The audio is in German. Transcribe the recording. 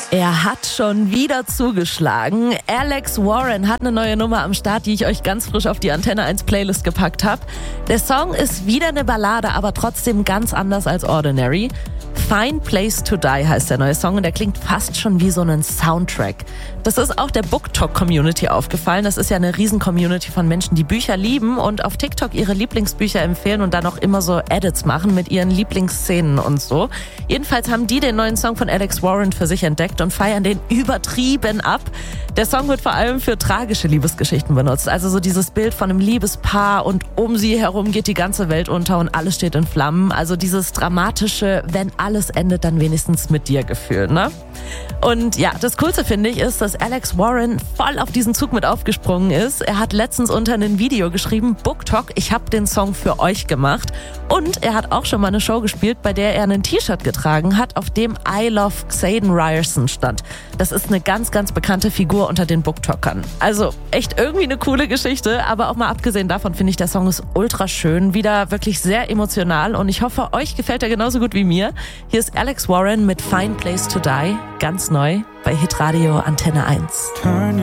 Er hat schon wieder zugeschlagen. Alex Warren hat eine neue Nummer am Start, die ich euch ganz frisch auf die Antenne 1 Playlist gepackt habe. Der Song ist wieder eine Ballade, aber trotzdem ganz anders als Ordinary. Fine Place to Die heißt der neue Song und der klingt fast schon wie so ein Soundtrack. Das ist auch der BookTok-Community aufgefallen. Das ist ja eine Riesen-Community von Menschen, die Bücher lieben und auf TikTok ihre Lieblingsbücher empfehlen und dann auch immer so Edits machen mit ihren Lieblingsszenen und so. Jedenfalls haben die den neuen Song von Alex Warren für sich entdeckt und feiern den übertrieben ab. Der Song wird vor allem für tragische Liebesgeschichten benutzt. Also so dieses Bild von einem Liebespaar und um sie herum geht die ganze Welt unter und alles steht in Flammen. Also dieses dramatische, wenn alles endet, dann wenigstens mit dir Gefühl, ne? Und ja, das Coolste finde ich ist, dass Alex Warren voll auf diesen Zug mit aufgesprungen ist. Er hat letztens unter ein Video geschrieben, BookTok, ich habe den Song für euch gemacht. Und er hat auch schon mal eine Show gespielt, bei der er ein T-Shirt getragen hat, auf dem I Love Xaden Ryerson stand. Das ist eine ganz, ganz bekannte Figur unter den BookTokern. Also echt irgendwie eine coole Geschichte, aber auch mal abgesehen davon finde ich, der Song ist ultra schön, wieder wirklich sehr emotional und ich hoffe, euch gefällt er genauso gut wie mir. Hier ist Alex Warren mit Fine Place to Die, ganz neu bei Hitradio Antenne 1.